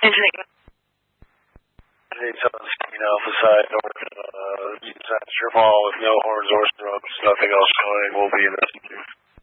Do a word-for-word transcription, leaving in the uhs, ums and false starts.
Anything? Eight seven Steaming Alpha side, north, uh, strip all with no horns or strokes, nothing else showing. We'll be in this.